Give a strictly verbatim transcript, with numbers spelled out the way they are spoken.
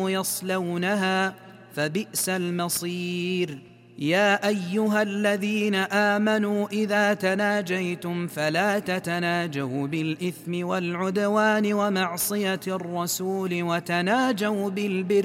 يصلونها فبئس المصير. يا أيها الذين آمنوا إذا تناجيتم فلا تتناجوا بالإثم والعدوان ومعصية الرسول وتناجوا بالبر